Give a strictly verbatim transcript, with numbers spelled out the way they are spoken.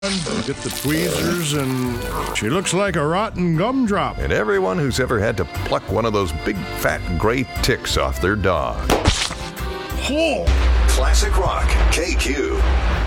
Get the tweezers, and she looks like a rotten gumdrop. And everyone who's ever had to pluck one of those big fat gray ticks off their dog. Oh. Classic Rock, K Q.